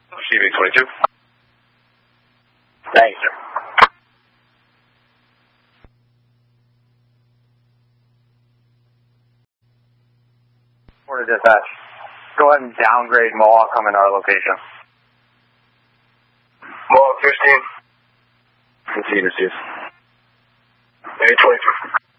CV-22. Thanks, sir. Order dispatch. Go ahead and downgrade Mohawk coming to our location. Mohawk 15. Continue to receive. A-22.